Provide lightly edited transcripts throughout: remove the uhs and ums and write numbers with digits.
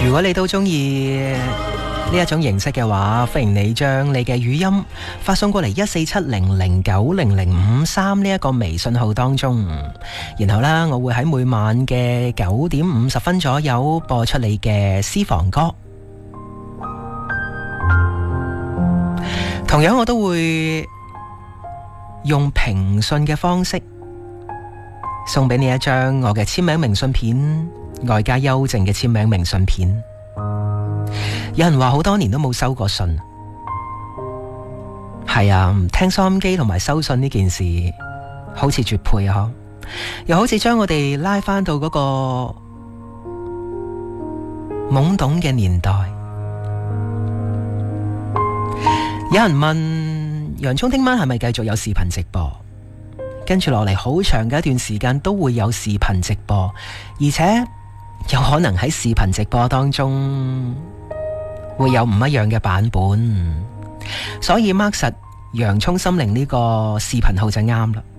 如果你都中意呢一種形式嘅話，歡迎你將你嘅語音發送過嚟14700900053呢一個微信號當中，然後呢，我會喺每晚嘅9點50分左右播出你嘅私房歌。同樣我都會用評信嘅方式送俾你一張我嘅簽名明信片，外加幽靜嘅簽名明信片。有人話好多年都冇收過信，係啊，聽收音機同埋收信呢件事好似絕配啊，又好似將我哋拉返到嗰個懵懂嘅年代。有人問洋蔥聽晚係咪繼續有視頻直播？跟住落嚟好長嘅一段時間都會有視頻直播，而且有可能喺視頻直播當中會有唔一樣嘅版本，所以 mark 實洋蔥心靈呢個視頻號就啱啦。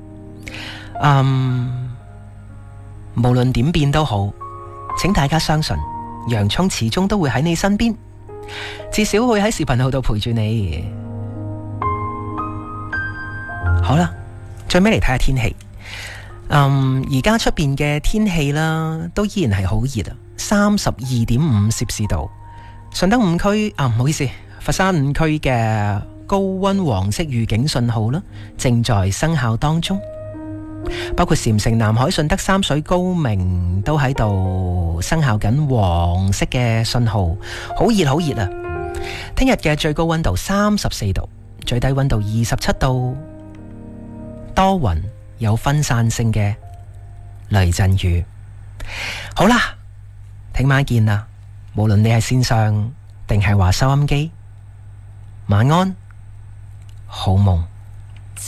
無論點變都好，請大家相信洋蔥始終都會喺你身邊，至少會喺視頻號度陪住你。好啦，最尾嚟睇下天氣。而家出邊嘅天氣啦，都依然係好熱啊，32.5攝氏度。順德5區唔好意思，佛山5區嘅高溫黃色預警信號啦，正在生效當中。包括禪城、南海、順德、三水、高明都喺度生效緊黃色嘅信號，好熱好熱啊！聽日嘅最高溫度34度，最低溫度27度，多雲有分散性嘅雷陣雨。好啦，聽晚見啦！無論你係線上定係話收音機，晚安，好夢。